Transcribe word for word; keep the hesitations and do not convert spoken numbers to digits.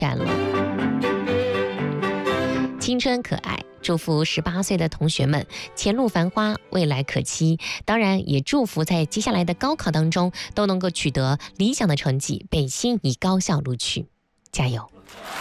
干了。青春可爱，祝福十八岁的同学们前路繁花，未来可期。当然，也祝福在接下来的高考当中都能够取得理想的成绩，被心仪高校录取。加油！